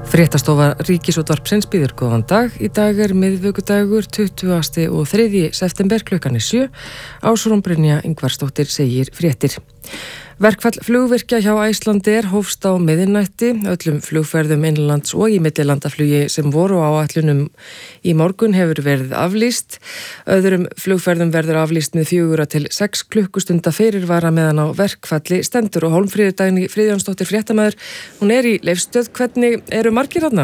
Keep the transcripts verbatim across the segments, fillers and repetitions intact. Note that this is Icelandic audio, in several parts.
Fréttastofa Ríkisútvarpsins býður góðan dag. Í dag er miðvikudagur tuttugasti og þriðji september klukkan er sjö. Ásrún Brynja Ingvarsdóttir segir fréttir. Verkfall flugvirkja hjá Icelandair hófst á miðnætti. Öllum flugferðum innanlands og í millilandaflugi sem voru á áætlunum í morgun hefur verið aflýst. Öðrum flugferðum verður aflýst með fjögurra til sex klukkustunda fyrirvara meðan á verkfalli stendur og Hólmfríður Dagný Friðjónsdóttir fréttamaður. Hún er í Leifsstöð. Hvernig eru margir þarna?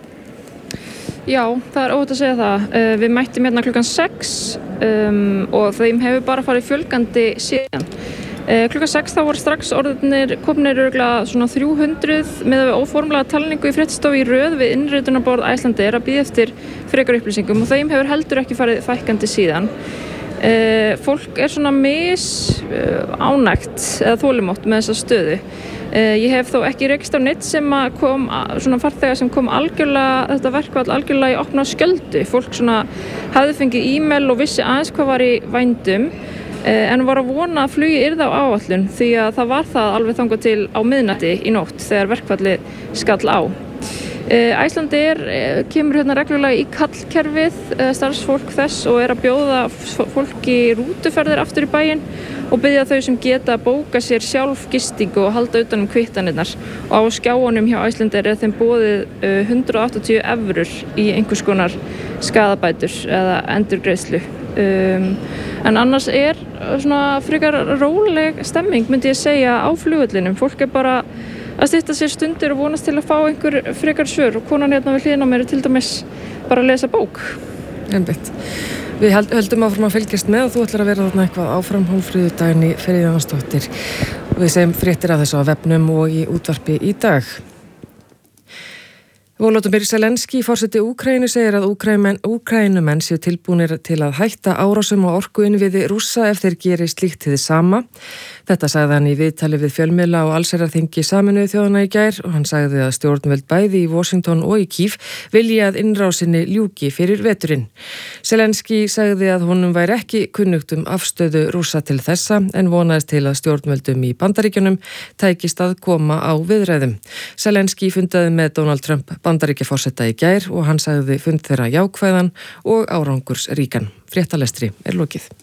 Já, það er óhætt að segja það. Uh, við mættum hérna klukkan sex um, og þeim hefur bara farið fjölgandi síðan. Uh, klukkan sex þá voru strax orðinir komnir örgulega svona þrjú hundruð með óformlega talningu í fréttastofu í röð við innritunarborð Icelandair að bíða eftir frekar upplýsingum og þeim hefur heldur ekki farið fækkandi síðan. Uh, fólk er svona mis uh, ánægt eða þolinmótt með þessa stöðu. Uh, ég hef þó ekki rekist á neitt sem að kom, svona farþega sem kom algjörlega, þetta verkfall algjörlega í opna skjöldu. Fólk svona hafði fengið e-mail og vissi aðeins hvað var í vændum. En var að vona að flugi yrði á áætlun því að það var það alveg þangað til á miðnætti í nótt þegar verkfallið skall á. Icelandair kemur hérna reglulega í kallkerfið, starfsfólk þess og er að bjóða fólki rútuferðir aftur í bæinn og biðja þau sem geta að bóka sér sjálf gistingu og halda utan um kvittanirnar. Og á skjáunum hjá Icelandair er þeim boðið hundrað og áttatíu evrur í einhvers konar skaðabætur eða endurgreiðslu. Um, en annars er svona frekar róleg stemming myndi ég segja á flugvellinum. Fólk er bara að stytta sér stundir og vonast til að fá einhver frekar svör og konan hérna við hliðina á mér er til dæmis bara að lesa bók. Einmitt. Við höldum áfram að fylgjast með og þú ætlar að vera þarna eitthvað áfram. Hólmfríður Dagný Friðjónsdóttir. Við segjum fréttir af þessu á vefnum og í útvarpi í dag. Volodymyr Zelenský, forseti Úkraínu, segir að Úkraínumenn séu tilbúnir til að hætta árásum og orkuinnviði Rússa ef þeir geri slíkt hið sama. Þetta sagði hann í viðtali við fjölmiðla og allsherjarþingi Sameinuðu þjóðanna í gær og hann sagði að stjórnvöld bæði í Washington og í Kív vilji að innrásinni ljúki fyrir veturinn. Zelenský sagði að honum væri ekki kunnugt um afstöðu Rússa til þessa en vonaðist til að stjórnvöldum í Bandaríkjunum tækist að koma á viðræðum. Zelenský fundaði með Donald Trump Bandaríkjaforseta í gær og hann sagði fund þeirra jákvæðan og árangursríkan. Fréttalestri er lokið.